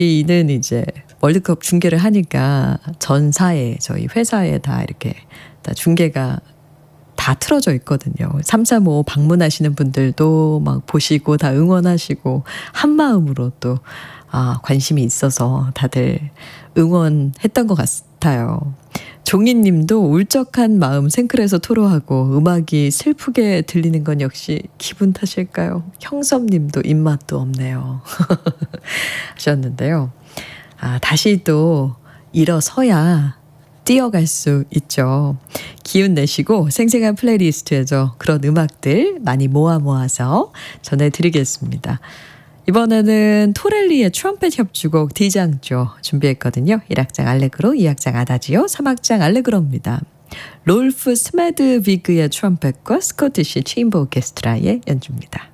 저희는 이제 월드컵 중계를 하니까 전사에 저희 회사에 다 이렇게 다 중계가 다 틀어져 있거든요. 335 방문하시는 분들도 막 보시고 다 응원하시고 한 마음으로 또 관심이 있어서 다들 응원했던 것 같아요. 종이님도 울적한 마음 생클에서 토로하고 음악이 슬프게 들리는 건 역시 기분 탓일까요? 형섭님도 입맛도 없네요. 하셨는데요. 다시 또 일어서야 뛰어갈 수 있죠. 기운 내시고 생생한 플레이리스트에서 그런 음악들 많이 모아서 전해드리겠습니다. 이번에는 토렐리의 트럼펫 협주곡 디장조 준비했거든요. 1악장 알레그로, 2악장 아다지오, 3악장 알레그로입니다. 롤프 스메드비그의 트럼펫과 스코티시 체인버 오케스트라의 연주입니다.